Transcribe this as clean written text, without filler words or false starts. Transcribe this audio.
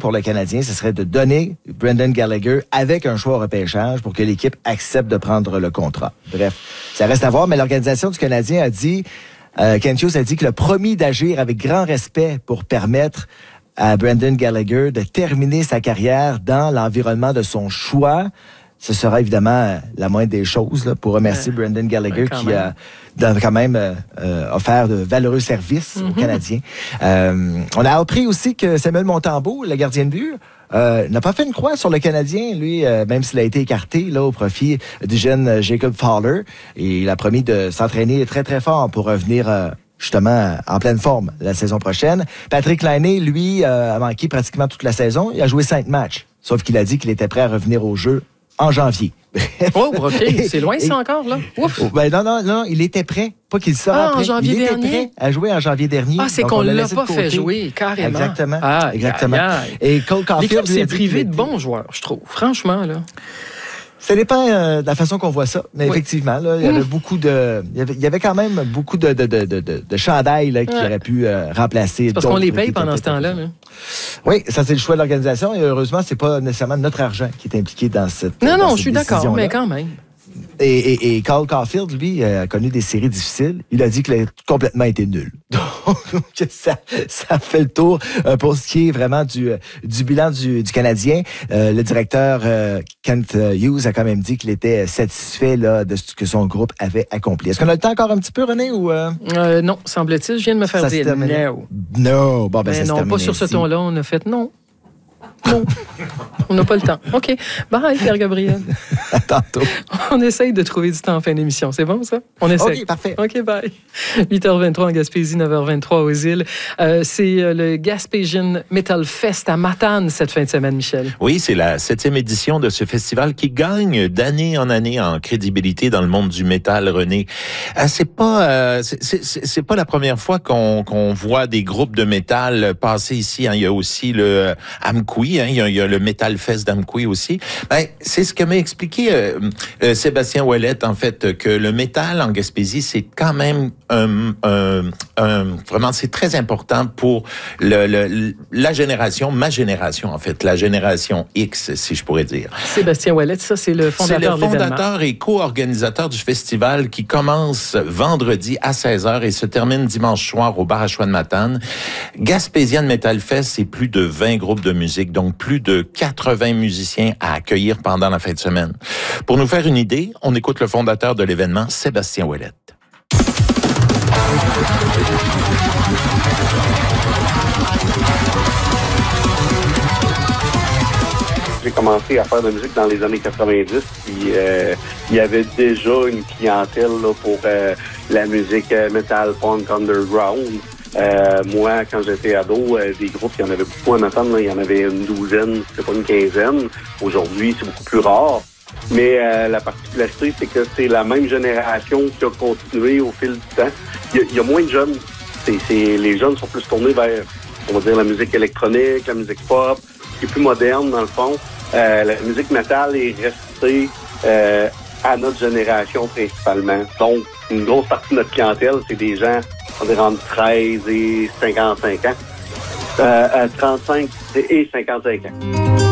pour le Canadien, ce serait de donner Brendan Gallagher avec un choix au repêchage pour que l'équipe accepte de prendre le contrat. Bref, ça reste à voir, mais l'organisation du Canadien a dit, Kent Hughes a dit qu'il a promis d'agir avec grand respect pour permettre à Brendan Gallagher de terminer sa carrière dans l'environnement de son choix. Ce sera évidemment la moindre des choses là, pour remercier Brendan Gallagher qui a quand même offert de valeureux services aux Canadiens. On a appris aussi que Samuel Montembeault, le gardien de but, n'a pas fait une croix sur le Canadien, lui, même s'il a été écarté là au profit du jeune Jacob Fowler. Et il a promis de s'entraîner très, très fort pour revenir justement en pleine forme la saison prochaine. Patrick Laine, lui, a manqué pratiquement toute la saison. Il a joué 5 matchs, sauf qu'il a dit qu'il était prêt à revenir au jeu en janvier. Oh, OK. C'est loin, ça, encore, là? Ouf. Ben non, il était prêt. Pas qu'il sera prêt. En janvier il dernier? était prêt à jouer en janvier dernier. Ah, c'est qu'on ne l'a pas fait jouer, carrément. Exactement. Ah, exactement. Et Cole Caulfield... L'équipe s'est privée de bons joueurs, je trouve. Franchement, là. Ça dépend de la façon qu'on voit ça. Mais effectivement, là, il y avait beaucoup de... Il y avait quand même beaucoup de chandails là, qui auraient pu remplacer. C'est parce qu'on les paye pendant ce temps-là. Là. Oui, ça, c'est le choix de l'organisation. Et heureusement, c'est pas nécessairement notre argent qui est impliqué dans cette Non, je suis d'accord, mais quand même. Et Cole Caulfield, lui, a connu des séries difficiles. Il a dit qu'il a complètement été nul. Donc, ça fait le tour pour ce qui est vraiment du bilan du Canadien. Le directeur Kent Hughes a quand même dit qu'il était satisfait là, de ce que son groupe avait accompli. Est-ce qu'on a le temps encore un petit peu, René? Ou non, semble-t-il. Je viens de me faire dire non. Non, bon, ben ça se non, pas sur ce ton-là. On a fait non. Non, on n'a pas le temps. OK. Bye, Pierre Gabriel. À tantôt. On essaye de trouver du temps en fin d'émission. C'est bon, ça? On essaye. OK, parfait. OK, bye. 8h23 en Gaspésie, 9h23 aux îles. C'est le Gaspésian Metal Fest à Matane cette fin de semaine, Michel. Oui, c'est la 7e édition de ce festival qui gagne d'année en année en crédibilité dans le monde du métal, René. C'est pas la première fois qu'on voit des groupes de métal passer ici. Hein. Il y a aussi le Amqui. Il y a le Metal Fest d'Amqui aussi. Ben, c'est ce que m'a expliqué Sébastien Ouellette, en fait, que le métal en Gaspésie, c'est quand même vraiment, c'est très important pour la génération, ma génération, en fait, la génération X, si je pourrais dire. Sébastien Ouellette, ça, c'est le fondateur de l'événement. C'est le fondateur et co-organisateur du festival qui commence vendredi à 16h et se termine dimanche soir au bar à Choix de Matane. Gaspésian Metal Fest, c'est plus de 20 groupes de musique, donc plus de 80 musiciens à accueillir pendant la fin de semaine. Pour nous faire une idée, on écoute le fondateur de l'événement, Sébastien Ouellette. J'ai commencé à faire de la musique dans les années 90, puis il y avait déjà une clientèle là, pour la musique metal punk underground. Moi, quand j'étais ado, des groupes, il y en avait beaucoup à Matane, il y en avait une douzaine, c'était pas une quinzaine. Aujourd'hui, c'est beaucoup plus rare. Mais la particularité, c'est que c'est la même génération qui a continué au fil du temps. Il y a moins de jeunes. Les jeunes sont plus tournés vers, on va dire, la musique électronique, la musique pop, qui est plus moderne, dans le fond. La musique métal est restée à notre génération principalement. Donc, une grosse partie de notre clientèle, c'est des gens, on dirait entre 13 et 55 ans. 35 et 55 ans.